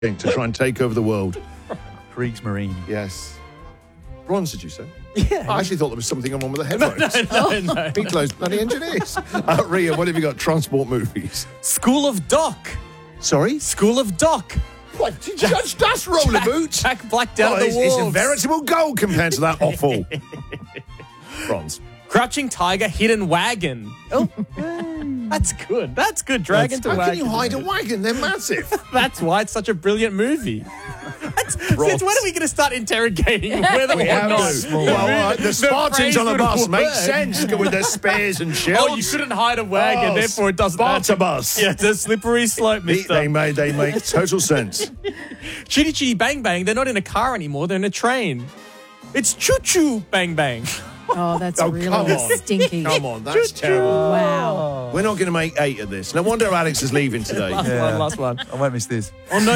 to try and take over the world. Kriegsmarine. Yes. Bronze, did you say? Yeah. I actually thought there was something wrong with the headphones. No. Beat those bloody engineers. Ria, what have you got? Transport movies. School of Doc. Sorry? School of Doc. What? Judge Das roller boots? Jack Black down the it's walls. a veritable goal compared to that offal. Bronze. Crouching Tiger, Hidden Wagon. Oh, that's good. That's good. Dragon to How wagon. can you hide a wagon? They're massive. That's why it's such a brilliant movie. Since when are we going to start interrogating whether We or have not to. Well, the Spartans on a bus makes sense with their spears and shields. Oh, you couldn't hide a wagon, therefore it doesn't matter. Spartabus. Yeah, it's a slippery slope, mister. They make total sense. Chitty Chitty Bang Bang, they're not in a car anymore, they're in a train. It's Choo Choo Bang Bang. Oh, that's come really on. stinky. Come on, that's terrible. Wow. We're not going to make 8 of this. No wonder Alex is leaving today. Last one. I won't miss this. Oh, no.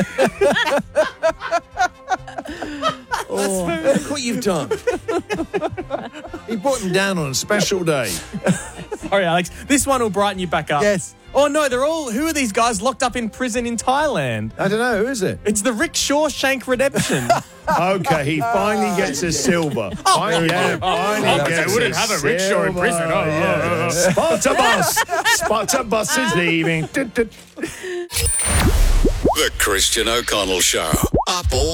Look what you've done. He brought him down on a special day. Sorry, Alex. This one will brighten you back up. Yes. Oh, no, who are these guys locked up in prison in Thailand? I don't know, who is it? It's the Rick Shawshank Redemption. Okay, he finally gets a silver. Finally gets they wouldn't have a rickshaw in prison. Spartabus is leaving. The Christian O'Connell Show. Up all